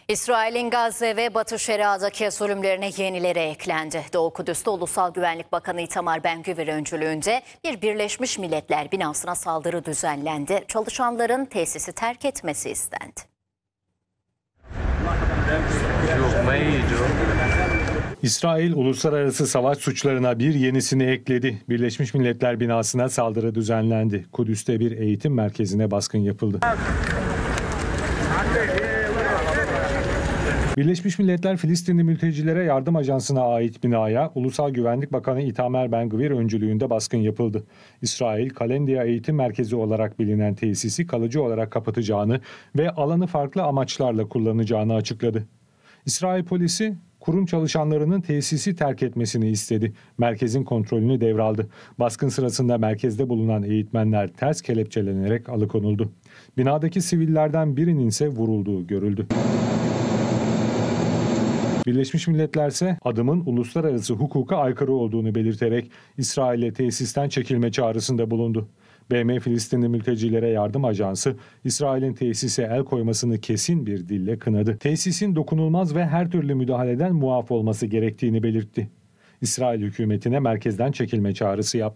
İsrail'in Gazze ve Batı Şeria'daki zulümlerine yenileri eklendi. Doğu Kudüs'te Ulusal Güvenlik Bakanı Itamar Ben-Gvir öncülüğünde bir Birleşmiş Milletler binasına saldırı düzenlendi. Çalışanların tesisi terk etmesi istendi. İsrail uluslararası savaş suçlarına bir yenisini ekledi. Birleşmiş Milletler binasına saldırı düzenlendi. Kudüs'te bir eğitim merkezine baskın yapıldı. Birleşmiş Milletler Filistinli Mültecilere Yardım Ajansı'na ait binaya Ulusal Güvenlik Bakanı Itamar Ben-Gvir öncülüğünde baskın yapıldı. İsrail, Kalendia Eğitim Merkezi olarak bilinen tesisi kalıcı olarak kapatacağını ve alanı farklı amaçlarla kullanacağını açıkladı. İsrail polisi kurum çalışanlarının tesisi terk etmesini istedi. Merkezin kontrolünü devraldı. Baskın sırasında merkezde bulunan eğitmenler ters kelepçelenerek alıkonuldu. Binadaki sivillerden birinin ise vurulduğu görüldü. Birleşmiş Milletler ise adımın uluslararası hukuka aykırı olduğunu belirterek İsrail'e tesisten çekilme çağrısında bulundu. BM Filistinli Mültecilere Yardım Ajansı, İsrail'in tesise el koymasını kesin bir dille kınadı. Tesisin dokunulmaz ve her türlü müdahaleden muaf olması gerektiğini belirtti. İsrail hükümetine merkezden çekilme çağrısı yaptı.